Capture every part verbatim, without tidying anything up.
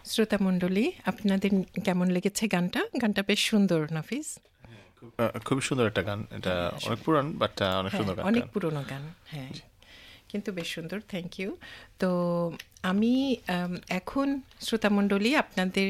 শ্রোতামণ্ডলী, আপনাদের কেমন লেগেছে গানটা? গানটা বেশ সুন্দর, নাফিস। খুব সুন্দর একটা গান, এটা অনেক পুরান বাট অনেক সুন্দর গান, অনেক পুরনো গান, হ্যাঁ, কিন্তু বেশ সুন্দর। Thank you. তো আমি এখন শ্রোতামণ্ডলী আপনাদের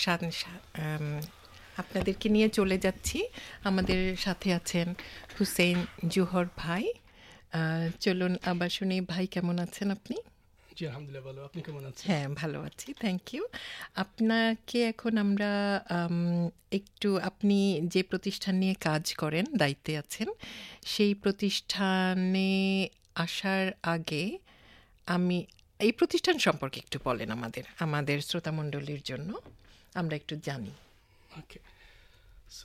আপনাদেরকে নিয়ে চলে যাচ্ছি। আমাদের সাথে আছেন হুসেইন জোহর ভাই। চলুন আবার শুনি, ভাই কেমন আছেন আপনি? জি আলহামদুলিল্লাহ ভালো, আপনি কেমন আছেন? হ্যাঁ ভালো আছি, থ্যাংক ইউ। আপনাকে এখন আমরা একটু, আপনি যে প্রতিষ্ঠান নিয়ে কাজ করেন, দায়িত্বে আছেন, সেই প্রতিষ্ঠানে আসার আগে আমি এই প্রতিষ্ঠান সম্পর্কে একটু বলেন আমাদের আমাদের শ্রোতামণ্ডলীর জন্য, আমরা একটু জানি। ওকে, সো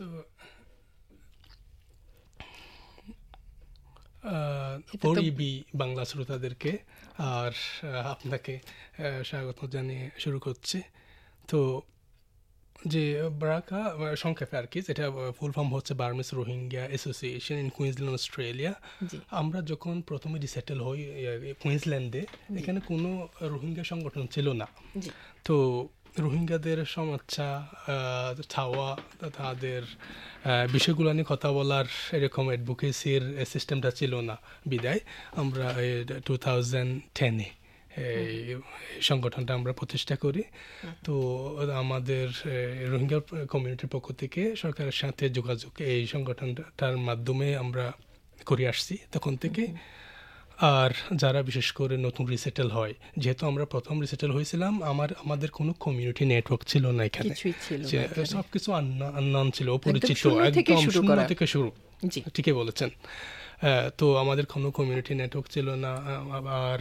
ওইবি বাংলা শ্রোতাদেরকে আর আপনাকে স্বাগত জানিয়ে শুরু করছি। তো যে ব্রাকা সংক্ষেপে আর কি, যেটা ফুল ফর্ম হচ্ছে Burmese Rohingya association in Queensland, Australia. আমরা যখন প্রথমে রিসেটেল হই কুইন্সল্যান্ডে, এখানে কোনো রোহিঙ্গা সংগঠন ছিল না। তো রোহিঙ্গাদের সমস্যা, চাওয়া, তাদের বিষয়গুলো নিয়ে কথা বলার এরকম অ্যাডভোকেসির সিস্টেমটা ছিল না, বিদায় আমরা টু থাউজেন্ড টেনে এই সংগঠনটা আমরা প্রতিষ্ঠা করি। তো আমাদের রোহিঙ্গা কমিউনিটির পক্ষ থেকে সরকারের সাথে যোগাযোগ এই সংগঠনটার মাধ্যমে আমরা করে আসছি তখন থেকে। আর যারা বিশেষ করে নতুন রিসেটেল হয়, যেহেতু আমরা প্রথম রিসেটেল হয়েছিলাম, আমার আমাদের কোনো কমিউনিটি নেটওয়ার্ক ছিল না এখানে, সব কিছু আননোন ছিল, অপরিচিত, একদম শূন্য থেকে শুরু। ঠিকই বলেছেন। তো আমাদের কোনো কমিউনিটি নেটওয়ার্ক ছিল না। আবার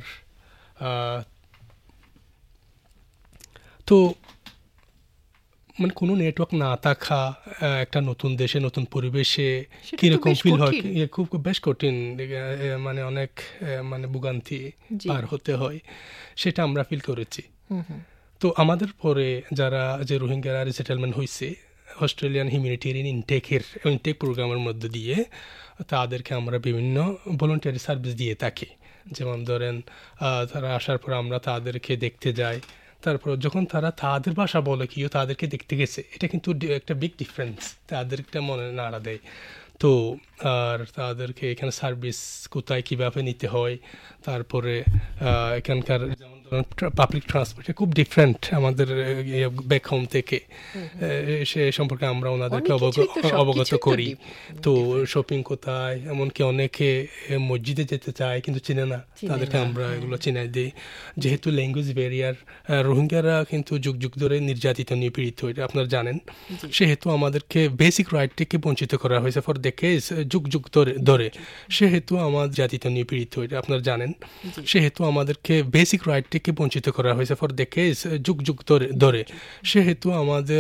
তো মানে কোনো নেটওয়ার্ক না থাকা একটা নতুন দেশে, নতুন পরিবেশে কিরকম ফিল হয়, খুব বেশ কঠিন, মানে অনেক মানে ভোগান্তি পার হতে হয়, সেটা আমরা ফিল করেছি। তো আমাদের পরে যারা যে রোহিঙ্গারা রিসেটেলমেন্ট হয়েছে, অস্ট্রেলিয়ান হিউম্যানিটেরিয়ান ইনটেকের ইনটেক প্রোগ্রামের মধ্যে দিয়ে তাদেরকে আমরা বিভিন্ন ভলান্টিয়ারি সার্ভিস দিয়ে থাকি। যেমন ধরেন তারা আসার পর আমরা তাদেরকে দেখতে যাই, তারপর যখন তারা তাদের ভাষা বলে কেউ তাদেরকে দেখতে গেছে, এটা কিন্তু একটা বিগ ডিফারেন্স, তাদেরকে মনে নাড়া দেয়। তো আর তাদেরকে এখানে সার্ভিস কোথায় কীভাবে নিতে হয়, তারপরে এখানকার যেমন ধরুন পাবলিক ট্রান্সপোর্ট খুব ডিফারেন্ট আমাদের ব্যাক হোম থেকে, সে সম্পর্কে আমরা ওনাদেরকে অবগত করি। তো শপিং কোথায়, এমনকি অনেকে মসজিদে যেতে চায় কিন্তু চিনে না, তাদেরকে আমরা এগুলো চিনাই দিই। যেহেতু ল্যাঙ্গুয়েজ ব্যারিয়ার, রোহিঙ্গারা কিন্তু যুগ যুগ ধরে নির্যাতিত, নিপীড়িত, এটা আপনারা জানেন, সেহেতু আমাদেরকে বেসিক রাইট থেকে বঞ্চিত করা হয়েছে ফর ডেকেডস, যুগ যুগ ধরে ধরে সেহেতু আমার জাতিত নিপীড়িত, এটা আপনারা জানেন, সেহেতু আমাদেরকে বেসিক রাইট থেকে বঞ্চিত করা হয়েছে ফর ডেকেডস, যুগ যুগ ধরে ধরে সেহেতু আমাদের